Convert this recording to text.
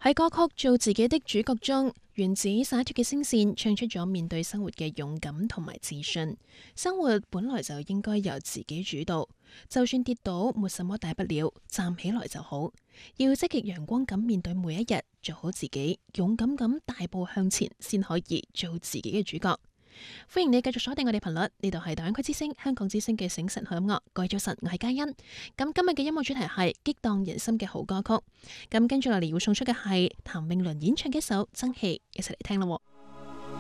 喺歌曲《做自己的主角》中，原子灑脫嘅聲線唱出咗面對生活嘅勇敢同埋自信。生活本來就應該由自己主導，就算跌倒，沒什麼大不了，站起來就好。要積極陽光咁面對每一日，做好自己，勇敢咁大步向前，先可以做自己嘅主角。歡迎你繼續鎖定我哋頻率，呢度係大灣區之聲香港之聲嘅醒晨好音樂。各位早晨，我係嘉欣。咁今日嘅音樂主題係激盪人心嘅好歌曲。咁跟住落嚟要送出嘅係譚詠麟演唱嘅一首《爭氣》，一齊嚟聽咯。